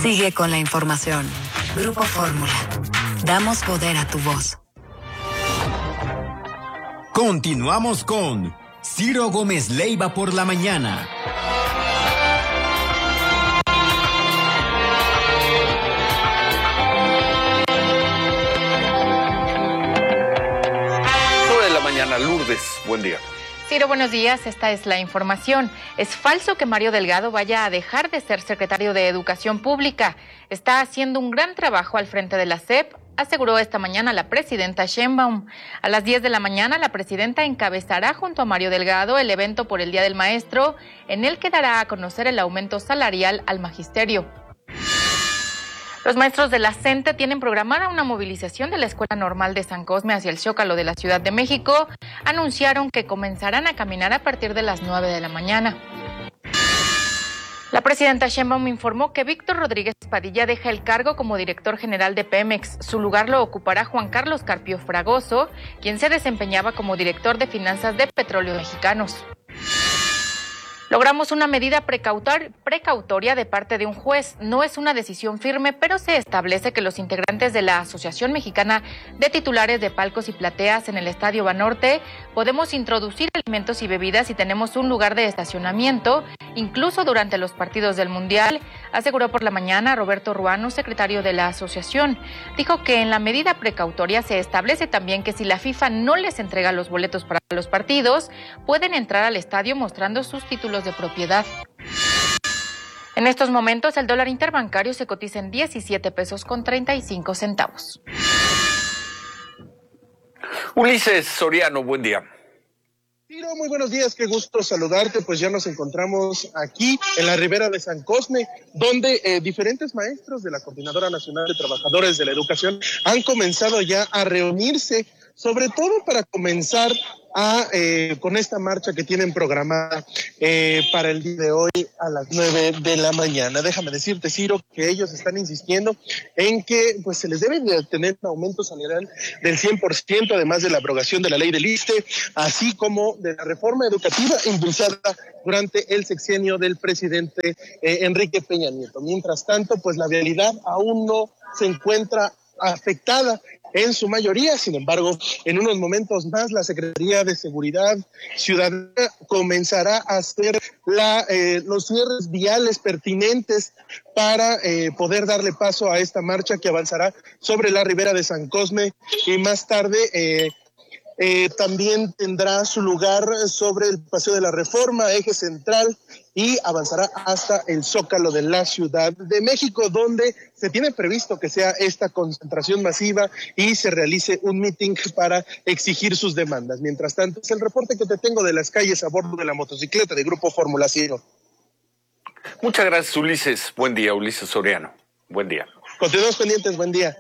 Sigue con la información. Grupo Fórmula. Damos poder a tu voz. Continuamos con Ciro Gómez Leiva por la mañana. Sobre la mañana, Lourdes, buen día. Ciro, buenos días. Esta es la información. Es falso que Mario Delgado vaya a dejar de ser secretario de Educación Pública. Está haciendo un gran trabajo al frente de la SEP, aseguró esta mañana la presidenta Sheinbaum. A las 10 de la mañana, la presidenta encabezará junto a Mario Delgado el evento por el Día del Maestro, en el que dará a conocer el aumento salarial al magisterio. Los maestros de la CENTE tienen programada una movilización de la Escuela Normal de San Cosme hacia el Zócalo de la Ciudad de México. Anunciaron que comenzarán a caminar a partir de las 9 de la mañana. La presidenta Sheinbaum informó que Víctor Rodríguez Padilla deja el cargo como director general de Pemex. Su lugar lo ocupará Juan Carlos Carpio Fragoso, quien se desempeñaba como director de finanzas de Petróleos Mexicanos. Logramos una medida precautoria de parte de un juez. No es una decisión firme, pero se establece que los integrantes de la Asociación Mexicana de Titulares de Palcos y Plateas en el Estadio Banorte podemos introducir alimentos y bebidas si tenemos un lugar de estacionamiento, incluso durante los partidos del Mundial, aseguró por la mañana Roberto Ruano, secretario de la asociación. Dijo que en la medida precautoria se establece también que si la FIFA no les entrega los boletos para los partidos, pueden entrar al estadio mostrando sus títulos de propiedad. En estos momentos, el dólar interbancario se cotiza en 17 pesos con 35 centavos. Ulises Soriano, buen día. Ciro, muy buenos días, qué gusto saludarte. Pues ya nos encontramos aquí en la Ribera de San Cosme, donde diferentes maestros de la Coordinadora Nacional de Trabajadores de la Educación han comenzado ya a reunirse, sobre todo para comenzar con esta marcha que tienen programada para el día de hoy a las 9 de la mañana. Déjame decirte, Ciro, que ellos están insistiendo en que pues se les debe de tener un aumento salarial del 100%, además de la abrogación de la ley del ISSSTE, así como de la reforma educativa impulsada durante el sexenio del presidente Enrique Peña Nieto. Mientras tanto, pues la vialidad aún no se encuentra afectada en su mayoría. Sin embargo, en unos momentos más la Secretaría de Seguridad Ciudadana comenzará a hacer los cierres viales pertinentes para poder darle paso a esta marcha que avanzará sobre la Ribera de San Cosme, y más tarde también tendrá su lugar sobre el Paseo de la Reforma, eje central, y avanzará hasta el Zócalo de la Ciudad de México, donde se tiene previsto que sea esta concentración masiva y se realice un meeting para exigir sus demandas. Mientras tanto, es el reporte que te tengo de las calles a bordo de la motocicleta de Grupo Fórmula, Ciro. Muchas gracias, Ulises. Buen día, Ulises Soriano. Buen día. Continuamos pendientes, buen día.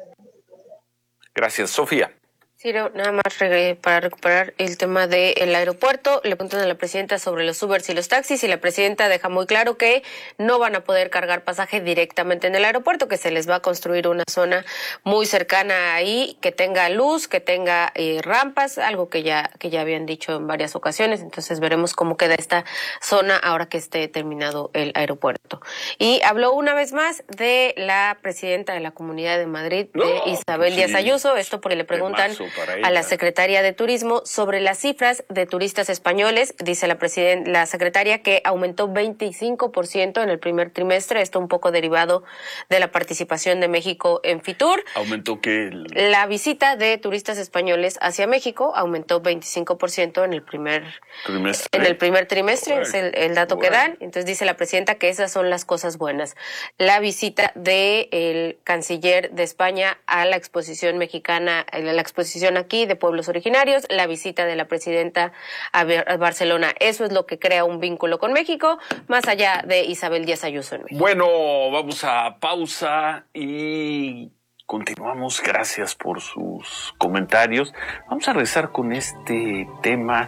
Gracias, Sofía. Ciro, nada más para recuperar el tema del aeropuerto, le preguntan a la presidenta sobre los Ubers y los taxis, y la presidenta deja muy claro que no van a poder cargar pasaje directamente en el aeropuerto, que se les va a construir una zona muy cercana ahí, que tenga luz, que tenga rampas, algo que ya habían dicho en varias ocasiones. Entonces veremos cómo queda esta zona ahora que esté terminado el aeropuerto. Y habló una vez más de la presidenta de la Comunidad de Madrid, Isabel Díaz Ayuso, esto porque le preguntan a la secretaria de Turismo sobre las cifras de turistas españoles. Dice la secretaria que aumentó 25% en el primer trimestre, esto un poco derivado de la participación de México en Fitur. ¿Aumentó qué? La visita de turistas españoles hacia México aumentó 25% en el primer trimestre, es el dato que dan. Entonces dice la presidenta que esas son las cosas buenas. La visita del canciller de España a la exposición mexicana, la exposición aquí de pueblos originarios, la visita de la presidenta a Barcelona, eso es lo que crea un vínculo con México, más allá de Isabel Díaz Ayuso en México. Bueno, vamos a pausa y continuamos. Gracias por sus comentarios. Vamos a regresar con este tema.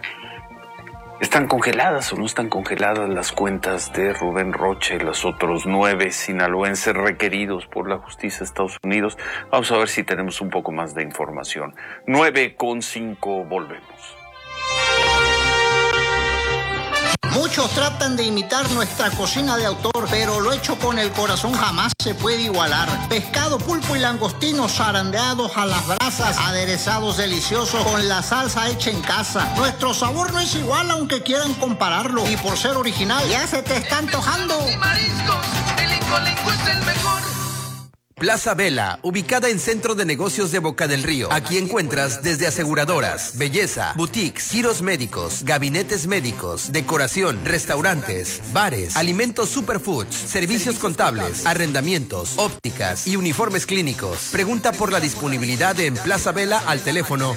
¿Están congeladas o no están congeladas las cuentas de Rubén Rocha y los otros 9 sinaloenses requeridos por la justicia de Estados Unidos? Vamos a ver si tenemos un poco más de información. 9:05, volvemos. Muchos tratan de imitar nuestra cocina de autor, pero lo hecho con el corazón jamás se puede igualar. Pescado, pulpo y langostinos zarandeados a las brasas, aderezados deliciosos con la salsa hecha en casa. Nuestro sabor no es igual aunque quieran compararlo, y por ser original ya se te está antojando. Mariscos, el Incolinco es el mejor. Plaza Vela, ubicada en Centro de Negocios de Boca del Río. Aquí encuentras desde aseguradoras, belleza, boutiques, giros médicos, gabinetes médicos, decoración, restaurantes, bares, alimentos superfoods, servicios contables, arrendamientos, ópticas y uniformes clínicos. Pregunta por la disponibilidad en Plaza Vela al teléfono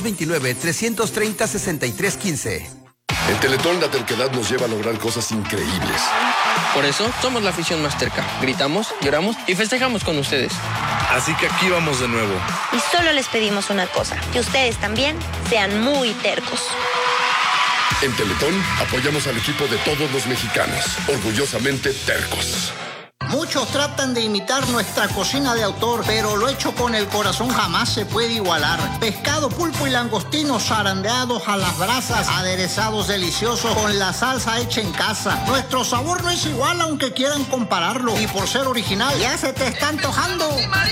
229-330-6315. En Teletón la terquedad nos lleva a lograr cosas increíbles. Por eso somos la afición más terca. Gritamos, lloramos y festejamos con ustedes. Así que aquí vamos de nuevo. Y solo les pedimos una cosa, que ustedes también sean muy tercos. En Teletón apoyamos al equipo de todos los mexicanos, orgullosamente tercos. Muchos tratan de imitar nuestra cocina de autor, pero lo hecho con el corazón jamás se puede igualar. Pescado, pulpo y langostinos zarandeados a las brasas, aderezados deliciosos con la salsa hecha en casa. Nuestro sabor no es igual aunque quieran compararlo, y por ser original ya se te está antojando.